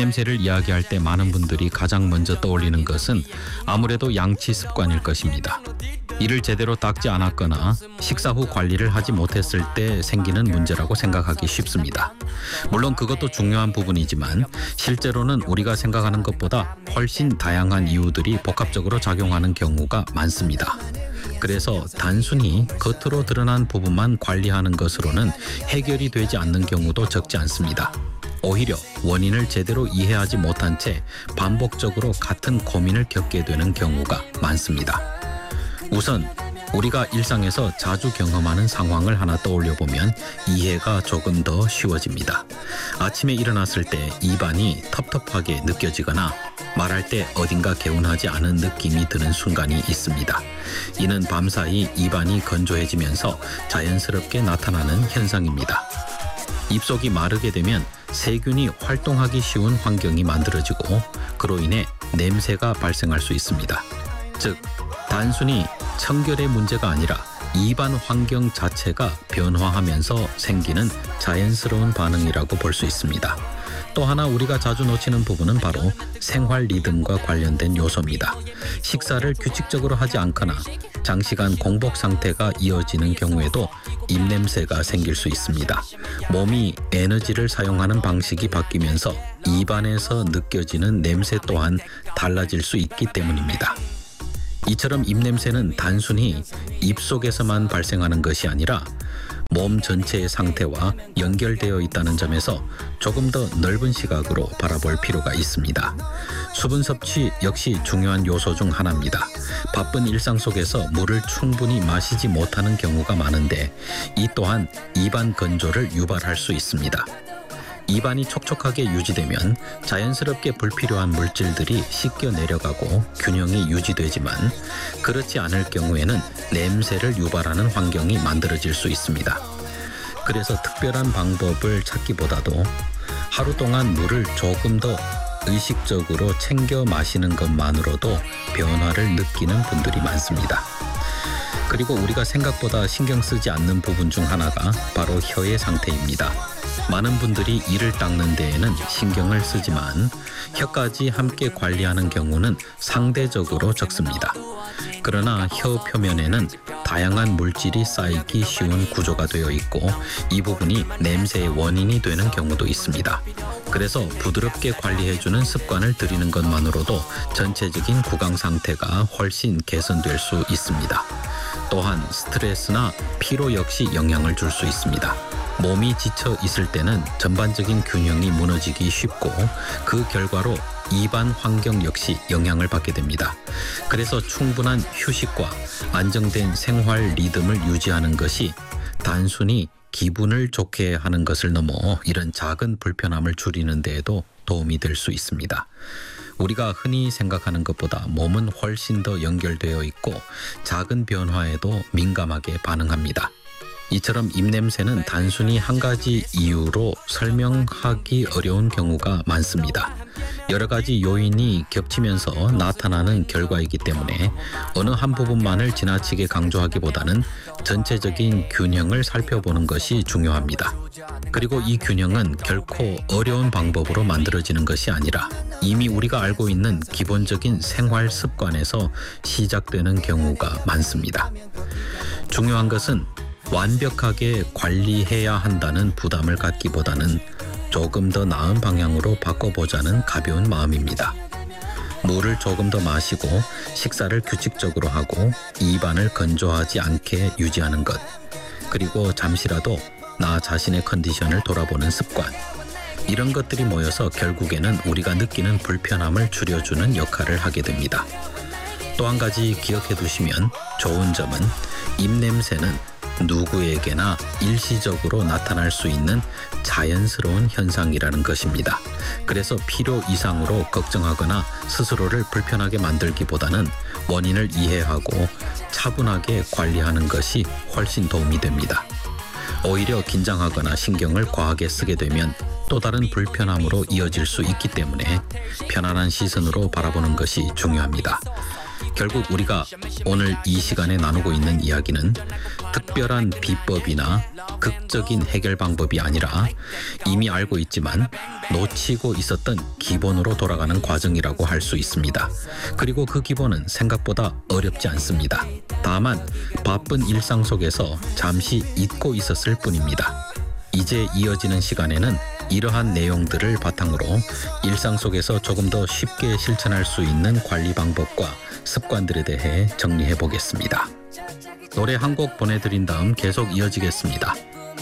입냄새를 이야기할 때 많은 분들이 가장 먼저 떠올리는 것은 아무래도 양치 습관일 것입니다. 이를 제대로 닦지 않았거나 식사 후 관리를 하지 못했을 때 생기는 문제라고 생각하기 쉽습니다. 물론 그것도 중요한 부분이지만 실제로는 우리가 생각하는 것보다 훨씬 다양한 이유들이 복합적으로 작용하는 경우가 많습니다. 그래서 단순히 겉으로 드러난 부분만 관리하는 것으로는 해결이 되지 않는 경우도 적지 않습니다. 오히려 원인을 제대로 이해하지 못한 채 반복적으로 같은 고민을 겪게 되는 경우가 많습니다. 우선 우리가 일상에서 자주 경험하는 상황을 하나 떠올려 보면 이해가 조금 더 쉬워집니다. 아침에 일어났을 때 입안이 텁텁하게 느껴지거나 말할 때 어딘가 개운하지 않은 느낌이 드는 순간이 있습니다. 이는 밤사이 입안이 건조해지면서 자연스럽게 나타나는 현상입니다. 입속이 마르게 되면 세균이 활동하기 쉬운 환경이 만들어지고 그로 인해 냄새가 발생할 수 있습니다. 즉, 단순히 청결의 문제가 아니라 입안 환경 자체가 변화하면서 생기는 자연스러운 반응이라고 볼 수 있습니다. 또 하나 우리가 자주 놓치는 부분은 바로 생활 리듬과 관련된 요소입니다. 식사를 규칙적으로 하지 않거나 장시간 공복 상태가 이어지는 경우에도 입냄새가 생길 수 있습니다. 몸이 에너지를 사용하는 방식이 바뀌면서 입안에서 느껴지는 냄새 또한 달라질 수 있기 때문입니다. 이처럼 입냄새는 단순히 입속에서만 발생하는 것이 아니라 몸 전체의 상태와 연결되어 있다는 점에서 조금 더 넓은 시각으로 바라볼 필요가 있습니다. 수분 섭취 역시 중요한 요소 중 하나입니다. 바쁜 일상 속에서 물을 충분히 마시지 못하는 경우가 많은데 이 또한 입안 건조를 유발할 수 있습니다. 입안이 촉촉하게 유지되면 자연스럽게 불필요한 물질들이 씻겨 내려가고 균형이 유지되지만 그렇지 않을 경우에는 냄새를 유발하는 환경이 만들어질 수 있습니다. 그래서 특별한 방법을 찾기보다도 하루 동안 물을 조금 더 의식적으로 챙겨 마시는 것만으로도 변화를 느끼는 분들이 많습니다. 그리고 우리가 생각보다 신경 쓰지 않는 부분 중 하나가 바로 혀의 상태입니다. 많은 분들이 이를 닦는 데에는 신경을 쓰지만 혀까지 함께 관리하는 경우는 상대적으로 적습니다. 그러나 혀 표면에는 다양한 물질이 쌓이기 쉬운 구조가 되어 있고 이 부분이 냄새의 원인이 되는 경우도 있습니다. 그래서 부드럽게 관리해주는 습관을 들이는 것만으로도 전체적인 구강 상태가 훨씬 개선될 수 있습니다. 또한 스트레스나 피로 역시 영향을 줄 수 있습니다. 몸이 지쳐 있을 때는 전반적인 균형이 무너지기 쉽고 그 결과로 입안 환경 역시 영향을 받게 됩니다. 그래서 충분한 휴식과 안정된 생활 리듬을 유지하는 것이 단순히 기분을 좋게 하는 것을 넘어 이런 작은 불편함을 줄이는 데에도 도움이 될 수 있습니다. 우리가 흔히 생각하는 것보다 몸은 훨씬 더 연결되어 있고 작은 변화에도 민감하게 반응합니다. 이처럼 입냄새는 단순히 한 가지 이유로 설명하기 어려운 경우가 많습니다. 여러 가지 요인이 겹치면서 나타나는 결과이기 때문에 어느 한 부분만을 지나치게 강조하기보다는 전체적인 균형을 살펴보는 것이 중요합니다. 그리고 이 균형은 결코 어려운 방법으로 만들어지는 것이 아니라 이미 우리가 알고 있는 기본적인 생활 습관에서 시작되는 경우가 많습니다. 중요한 것은 완벽하게 관리해야 한다는 부담을 갖기보다는 조금 더 나은 방향으로 바꿔보자는 가벼운 마음입니다. 물을 조금 더 마시고 식사를 규칙적으로 하고 입안을 건조하지 않게 유지하는 것, 그리고 잠시라도 나 자신의 컨디션을 돌아보는 습관, 이런 것들이 모여서 결국에는 우리가 느끼는 불편함을 줄여주는 역할을 하게 됩니다. 또 한 가지 기억해 두시면 좋은 점은 입냄새는 누구에게나 일시적으로 나타날 수 있는 자연스러운 현상이라는 것입니다. 그래서 필요 이상으로 걱정하거나 스스로를 불편하게 만들기보다는 원인을 이해하고 차분하게 관리하는 것이 훨씬 도움이 됩니다. 오히려 긴장하거나 신경을 과하게 쓰게 되면 또 다른 불편함으로 이어질 수 있기 때문에 편안한 시선으로 바라보는 것이 중요합니다. 결국 우리가 오늘 이 시간에 나누고 있는 이야기는 특별한 비법이나 극적인 해결 방법이 아니라 이미 알고 있지만 놓치고 있었던 기본으로 돌아가는 과정이라고 할 수 있습니다. 그리고 그 기본은 생각보다 어렵지 않습니다. 다만 바쁜 일상 속에서 잠시 잊고 있었을 뿐입니다. 이제 이어지는 시간에는 이러한 내용들을 바탕으로 일상 속에서 조금 더 쉽게 실천할 수 있는 관리 방법과 습관들에 대해 정리해 보겠습니다. 노래 한 곡 보내드린 다음 계속 이어지겠습니다.